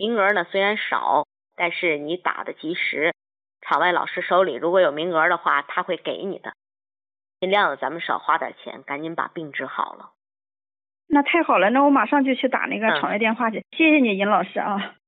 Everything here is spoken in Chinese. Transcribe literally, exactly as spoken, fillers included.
名额呢虽然少，但是你打的及时，场外老师手里如果有名额的话，他会给你的。尽量咱们少花点钱，赶紧把病治好了。 那太好了，那我马上就去打那个场外电话去。嗯、谢谢你，尹老师啊。